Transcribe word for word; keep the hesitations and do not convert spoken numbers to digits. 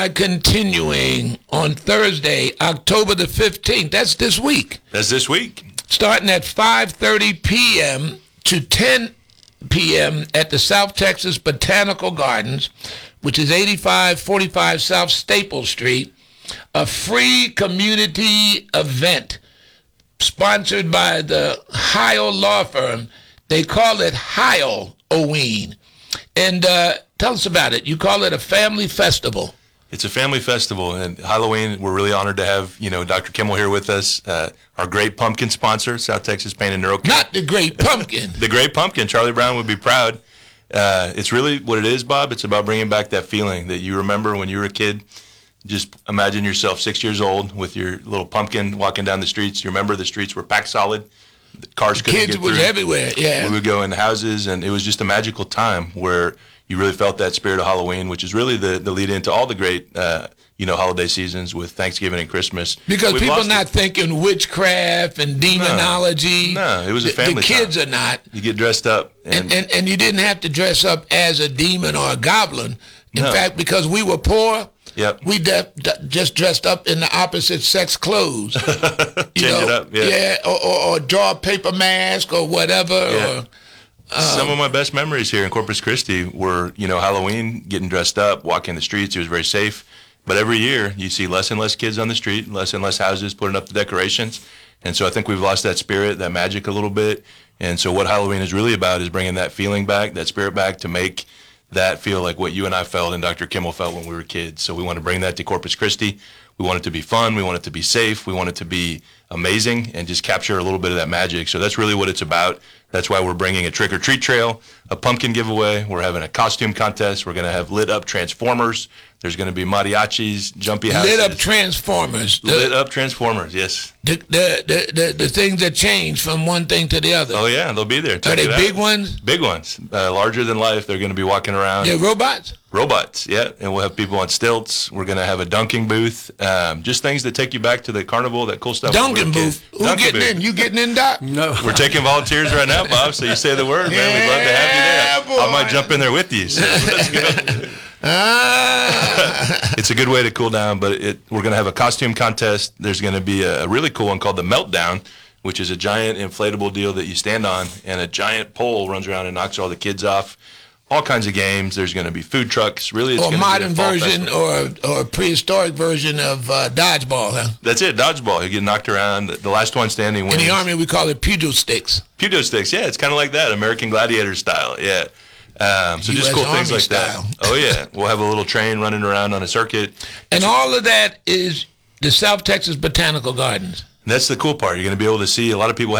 Continuing on Thursday, October the fifteenth. That's this week. That's this week. Starting at five thirty p.m. to ten p.m. at the South Texas Botanical Gardens, which is eighty-five forty-five South Staple Street, a free community event sponsored by the Heil Law Firm. They call it Heil Oween. And uh, tell us about it. You call it a family festival. It's a family festival, and Halloween, we're really honored to have, you know, Doctor Kimmel here with us, uh, our great pumpkin sponsor, South Texas Pain and Neurocare. Not the great pumpkin. The great pumpkin. Charlie Brown would be proud. Uh, it's really what it is, Bob. It's about bringing back that feeling that you remember when you were a kid. Just imagine yourself six years old with your little pumpkin walking down the streets. You remember the streets were packed solid. The cars couldn't Kids get through. was everywhere, yeah. We would go in the houses, and it was just a magical time where you really felt that spirit of Halloween, which is really the, the lead into all the great, uh, you know, holiday seasons with Thanksgiving and Christmas. Because We've people are not it. thinking witchcraft and demonology. No, no it was a family The, the kids time. are not. You get dressed up. And, and, and, and you didn't have to dress up as a demon or a goblin. In no. fact, because we were poor, yep. we de- de- just dressed up in the opposite sex clothes. you Change know? it up, yeah. Yeah, or, or, or draw a paper mask or whatever. Yeah. Or, um, Some of my best memories here in Corpus Christi were, you know, Halloween, getting dressed up, walking the streets. It was very safe. But every year, you see less and less kids on the street, less and less houses putting up the decorations. And so I think we've lost that spirit, that magic a little bit. And so what Halloween is really about is bringing that feeling back, that spirit back, to make that feel like what you and I felt and Doctor Kimmel felt when we were kids. So we want to bring that to Corpus Christi. We want it to be fun. We want it to be safe. We want it to be amazing and just capture a little bit of that magic. So that's really what it's about. That's why we're bringing a trick-or-treat trail, a pumpkin giveaway. We're having a costume contest. We're going to have lit-up Transformers. There's going to be mariachis, jumpy houses. Lit-up Transformers. The, lit-up Transformers, yes. The, the, the, the, the things that change from one thing to the other. Oh, yeah, they'll be there. Check Are they big ones? Big ones. Uh, larger than life. They're going to be walking around. They're robots? Robots, yeah. And we'll have people on stilts. We're going to have a dunking booth. Um, just things that take you back to the carnival, that cool stuff. Dunking booth? Who dunking getting booth. in? You getting in, Doc? No. We're taking volunteers right now, Bob, so you say the word, man. Yeah, We'd love to have you there. boy. I might jump in there with you. So let's go. Ah. It's a good way to cool down, but it, we're going to have a costume contest. There's going to be a, a really cool one called the Meltdown, which is a giant inflatable deal that you stand on, and a giant pole runs around and knocks all the kids off. All kinds of games. There's going to be food trucks. Really, it's or a modern be a version or, or a prehistoric version of uh, dodgeball, huh? That's it, dodgeball. You get knocked around. The last one standing wins. In the Army, we call it pugil sticks. Pugil sticks, yeah. It's kind of like that, American Gladiator style, yeah. Um, so just cool Army things like style. that. Oh, yeah. We'll have a little train running around on a circuit. And all of that is the South Texas Botanical Gardens. And that's the cool part. You're going to be able to see a lot of people